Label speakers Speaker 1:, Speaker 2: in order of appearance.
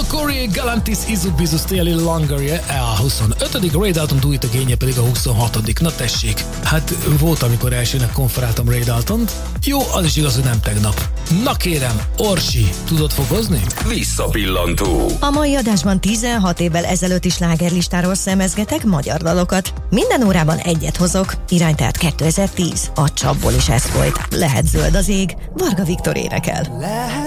Speaker 1: Corey Galantis Izubizu Stay a Little Longer a 25. Ray Dalton Do It Again pedig a 26. Na tessék, hát volt, amikor elsőnek konferáltam Ray Daltont. Jó, az is igaz, hogy nem tegnap. Na kérem, Orsi, tudod fokozni?
Speaker 2: Visszapillantó.
Speaker 3: A mai adásban 16 évvel ezelőtti slágerlistáról szemezgetek magyar dalokat. Minden órában egyet hozok, irány tehát 2010. A csapból is ez folyt. Lehet zöld az ég, Varga Viktor énekel.